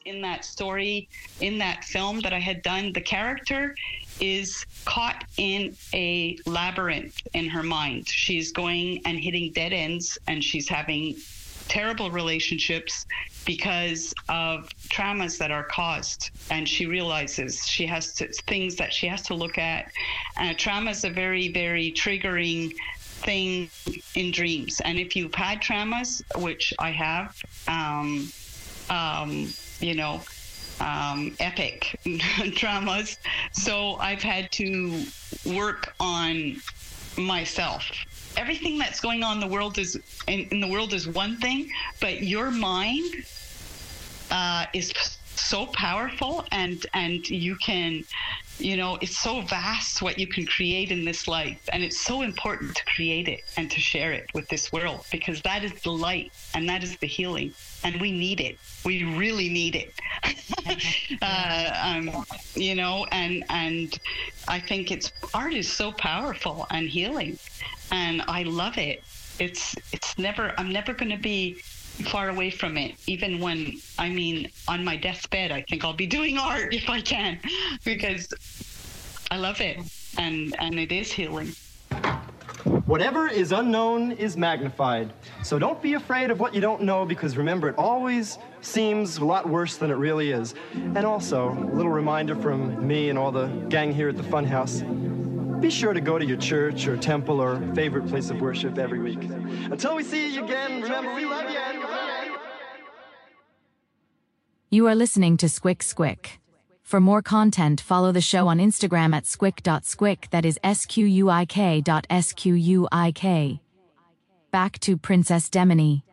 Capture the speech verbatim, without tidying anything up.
in that story, in that film that I had done, the character is caught in a labyrinth in her mind. She's going and hitting dead ends, and she's having terrible relationships because of traumas that are caused. And she realizes she has to, things that she has to look at. Uh, trauma is a very, very triggering thing in dreams. And if you've had traumas, which I have, um, um, you know, um, epic traumas. So I've had to work on myself. Everything that's going on in the world is in, in the world is one thing, but your mind uh, is so powerful, and and you can, you know, it's so vast what you can create in this life, and it's so important to create it and to share it with this world, because that is the light and that is the healing, and we need it. We really need it. uh, um, you know, and and I think it's art is so powerful and healing, and I love it. It's it's never I'm never going to be far away from it. Even when, I mean, on my deathbed, I think I'll be doing art if I can, because I love it, and and it is healing. Whatever is unknown is magnified. So don't be afraid of what you don't know, because remember, it always seems a lot worse than it really is. And also, a little reminder from me and all the gang here at the Funhouse: be sure to go to your church or temple or favorite place of worship every week. Until we see you again, remember, we love you. You are listening to Squick Squick. For more content, follow the show on Instagram at squick dot squick, that is S Q U I K dot S Q U I K. Back to Princess Demony.